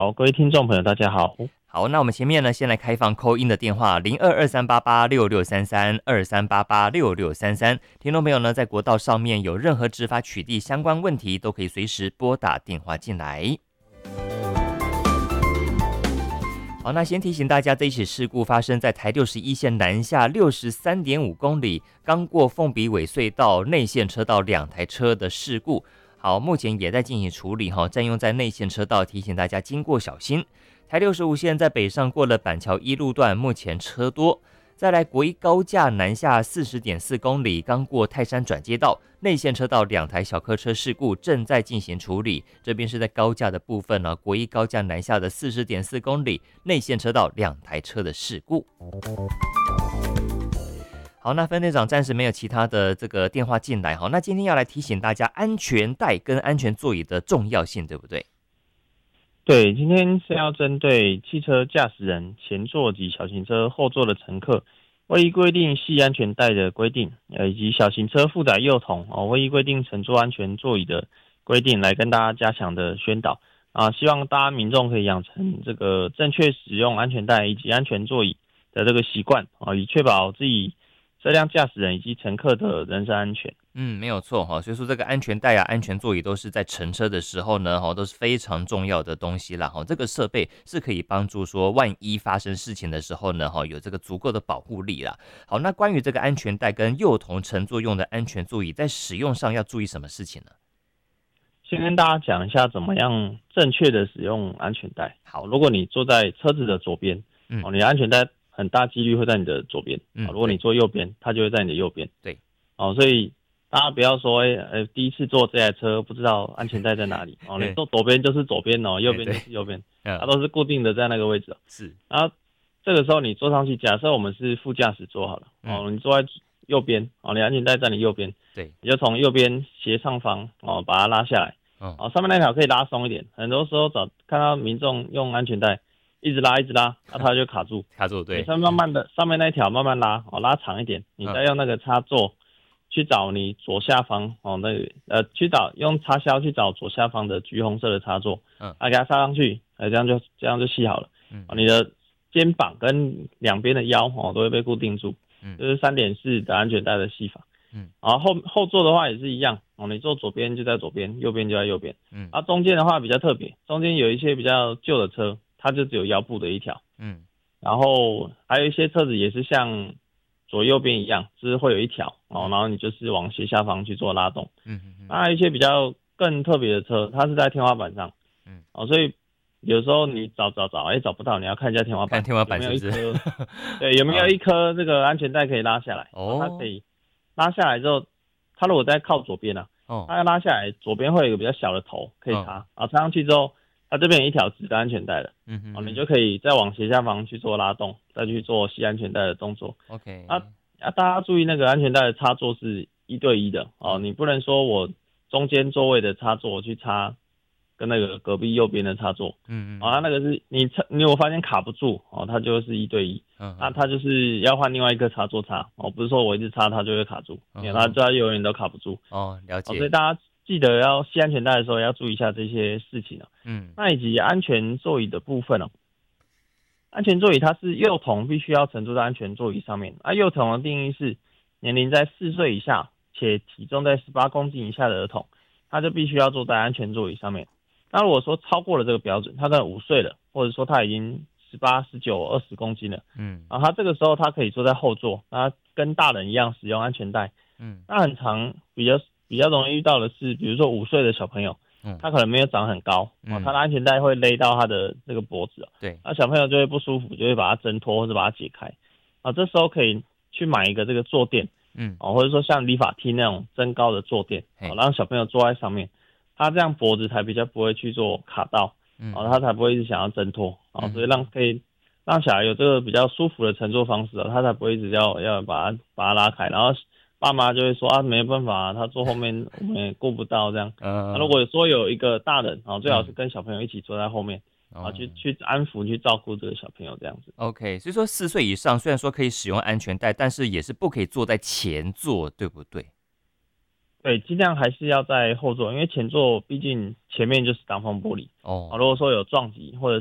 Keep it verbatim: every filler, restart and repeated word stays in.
好，各位听众朋友，大家好。 好，那我们前面呢，先来开放 call in 的电话零二二三八八六六三三二三八八六六三三，听众朋友呢，在国道上面有任何执法取缔相关问题，都可以随时拨打电话进来。好，那先提醒大家，这一起事故发生在台六十一线南下六十三点五公里，刚过凤鼻尾隧道内线车道两台车的事故。好，目前也在进行处理哈，占用在内线车道，提醒大家经过小心。台六十五线在北上过了板桥一路段，目前车多。再来国一高架南下四十点四公里，刚过泰山转接道，内线车道两台小客车事故正在进行处理。这边是在高架的部分呢，国一高架南下的四十点四公里，内线车道两台车的事故。好，那分队长暂时没有其他的这个电话进来。好，那今天要来提醒大家安全带跟安全座椅的重要性，对不对？ 对，今天是要针对汽车驾驶人、前座及小型车后座的乘客，未依规定系安全带的规定，呃，以及小型车负载幼童哦，未依规定乘坐安全座椅的规定，来跟大家加强的宣导啊，希望大家民众可以养成这个正确使用安全带以及安全座椅的这个习惯啊，以确保自己车辆驾驶人以及乘客的人身安全。 嗯，没有错哈，所以说这个安全带啊、安全座椅都是在乘车的时候呢，哈，都是非常重要的东西啦。哈，这个设备是可以帮助说，万一发生事情的时候呢，哈，有这个足够的保护力啦。好，那关于这个安全带跟幼童乘坐用的安全座椅，在使用上要注意什么事情呢？ 先跟大家讲一下怎么样正确的使用安全带。好，如果你坐在车子的左边，嗯，你的安全带很大几率会在你的左边，嗯，如果你坐右边，它就会在你的右边。 对， 哦，所以大家不要说，哎、欸，第一次坐这台车不知道安全带在哪里哦，你坐左边就是左边哦，右边就是右边，它都是固定的在那个位置、哦。 是， 然后这个时候你坐上去，假设我们是副驾驶座好了，哦，你坐在右边，哦，你安全带在你右边， 对， 你就从右边斜上方哦把它拉下来，哦，上面那条可以拉松一点，很多时候找看到民众用安全带一直拉一直拉，那、啊、它就卡住， 卡住，对， 你再慢慢的上面那一条慢慢拉，哦，拉长一点，你再用那个插座。去找你左下方哦，那个呃，去找用插销去找左下方的橘红色的插座，嗯，啊，给它插上去，呃，这样就这样就系好了，嗯，哦、你的肩膀跟两边的腰哦都会被固定住，嗯，这、就是三点式的安全带的系法，嗯，然后后后座的话也是一样哦，你坐左边就在左边，右边就在右边，嗯，啊，中间的话比较特别，中间有一些比较旧的车，它就只有腰部的一条，嗯，然后还有一些车子也是像。左右边一样，就是会有一条哦，然后你就是往斜下方去做拉动。嗯嗯嗯。那还有一些比较更特别的车，它是在天花板上。嗯。哦，所以有时候你找找找，哎、欸、找不到，你要看一下天花板， 看天花板是不是？ 有没有一颗？对，有没有一颗这个安全带可以拉下来？哦。它可以拉下来之后，它如果在靠左边啊，哦，它要拉下来，左边会有一个比较小的头可以插，哦、然后插上去之后。它这边有一条直的安全带了，嗯哼，哦，你就可以再往斜下方去做拉动，再去做系安全带的动作。 OK， 啊啊，大家注意那个安全带的插座是一对一的哦，你不能说我中间座位的插座去插跟那个隔壁右边的插座，嗯嗯，啊，那个是你你有发现卡不住哦，它就是一对一，嗯，那它就是要换另外一个插座插哦，不是说我一直插它就会卡住，嗯，它它永远都卡不住哦，了解， 哦，所以大家。记得要系安全带的时候要注意一下这些事情哦。嗯，那以及安全座椅的部分哦。安全座椅它是幼童必须要乘坐在安全座椅上面。啊，幼童的定义是年龄在四岁以下且体重在十八公斤以下的儿童，他就必须要坐在安全座椅上面。那如果说超过了这个标准，他可能五岁了，或者说他已经十八、十九、二十公斤了，嗯，然后他这个时候他可以坐在后座，那跟大人一样使用安全带。嗯，那很常比较。比较容易遇到的是，比如说五岁的小朋友，嗯，他可能没有长很高，嗯，哦，他的安全带会勒到他的这个脖子， 对， 那小朋友就会不舒服，就会把它挣脱或者把它解开，啊，这时候可以去买一个这个坐垫，嗯，哦，或者说像理发厅那种增高的坐垫，哦，让小朋友坐在上面，他这样脖子才比较不会去做卡到，嗯，哦，他才不会一直想要挣脱，哦，所以让可以让小孩有这个比较舒服的乘坐方式，哦，他才不会一直要要把它把它拉开，然后。爸妈就会说啊，没办法、啊，他坐后面我们也顾不到这样。嗯、啊，如果说有一个大人啊，最好是跟小朋友一起坐在后面，嗯、啊，去去安抚、去照顾这个小朋友这样子。 OK， 所以说四岁以上虽然说可以使用安全带，但是也是不可以坐在前座，对不对？ 对，尽量还是要在后座，因为前座毕竟前面就是挡风玻璃哦。如果说有撞击或者